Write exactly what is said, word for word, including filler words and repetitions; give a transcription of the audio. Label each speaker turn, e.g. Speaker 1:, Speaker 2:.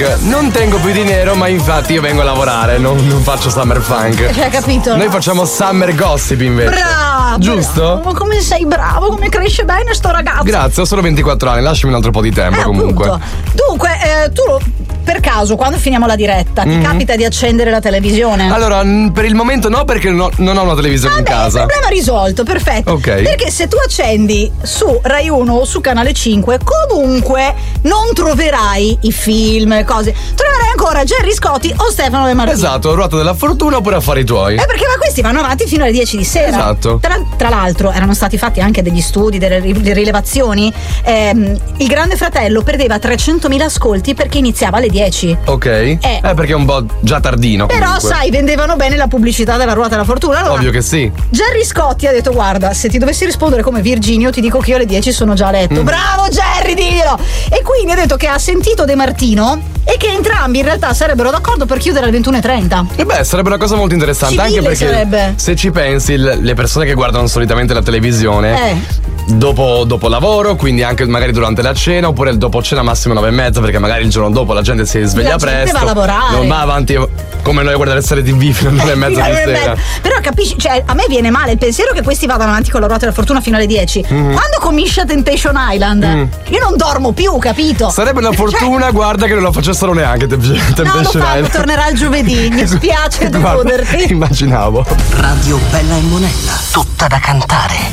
Speaker 1: Funk. Non tengo più dinero, ma infatti io vengo a lavorare, non, non faccio Summer Funk.
Speaker 2: Cioè, capito?
Speaker 1: Noi facciamo Summer Gossip invece.
Speaker 2: Bravo!
Speaker 1: Giusto?
Speaker 2: Ma come sei bravo, come cresce bene sto ragazzo.
Speaker 1: Grazie, ho solo ventiquattro anni, lasciami un altro po' di tempo
Speaker 2: eh,
Speaker 1: comunque.
Speaker 2: Appunto. Dunque, eh, tu per caso quando finiamo la diretta ti mm-hmm. capita di accendere la televisione?
Speaker 1: Allora, n- per il momento no, perché no, non ho una televisione
Speaker 2: Vabbè,
Speaker 1: in casa.
Speaker 2: Il problema risolto, perfetto.
Speaker 1: Ok.
Speaker 2: Perché se tu accendi su Rai uno o su Canale cinque, comunque non troverai i film, le cose. Troverai ancora Gerry Scotti o Stefano De Martino.
Speaker 1: Esatto, Ruota della Fortuna oppure Affari tuoi.
Speaker 2: Eh, perché ma questi vanno avanti fino alle dieci di sera.
Speaker 1: Esatto.
Speaker 2: Tra, tra l'altro erano stati fatti anche degli studi, delle, delle rilevazioni. Ehm, il Grande Fratello perdeva trecentomila ascolti perché iniziava alle dieci.
Speaker 1: Ok. Eh, eh perché è un po' già tardino.
Speaker 2: Però
Speaker 1: comunque.
Speaker 2: sai, vendevano bene la pubblicità della Ruota della Fortuna. Allora,
Speaker 1: ovvio che sì.
Speaker 2: Gerry Scotti ha detto: guarda, se ti dovessi rispondere come Virginio, ti dico che io alle dieci sono già a letto. Mm. Bravo Gerry, diglielo! E quindi ha detto che ha sentito De Martino e che entrambi in realtà sarebbero d'accordo per chiudere alle ventuno e trenta.
Speaker 1: E beh, sarebbe una cosa molto interessante.
Speaker 2: Civile
Speaker 1: anche perché
Speaker 2: sarebbe.
Speaker 1: Se ci pensi, le persone che guardano solitamente la televisione
Speaker 2: eh.
Speaker 1: dopo, dopo lavoro, quindi anche magari durante la cena, oppure dopo cena massimo nove e mezza, perché magari il giorno dopo la gente si sveglia
Speaker 2: la
Speaker 1: presto,
Speaker 2: gente va a lavorare,
Speaker 1: non va avanti come noi a guardare serie tivù fino alle nove e mezza di sera.
Speaker 2: Però capisci, cioè a me viene male il pensiero che questi vadano avanti con la Ruota della Fortuna fino alle dieci. Mm-hmm. Quando comincia Temptation Island mm. io non dormo più, capito?
Speaker 1: Sarebbe una fortuna, cioè, guarda, che non lo facessero neanche Temptation
Speaker 2: no, lo fanno,
Speaker 1: Island.
Speaker 2: tornerà il giovedì, mi spiace deluderti.
Speaker 1: Immaginavo.
Speaker 3: Radio Bella e Monella, tutta da cantare.